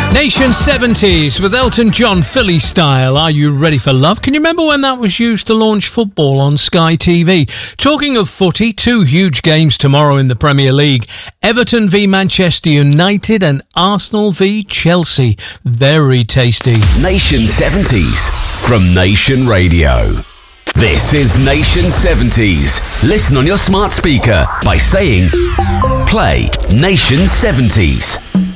Nation 70s with Elton John, Philly Style. Are you ready for love? Can you remember when that was used to launch football on Sky TV? Talking of footy, two huge games tomorrow in the Premier League. Everton v Manchester United and Arsenal v Chelsea. Very tasty. Nation 70s from Nation Radio. This is Nation 70s. Listen on your smart speaker by saying, play Nation 70s.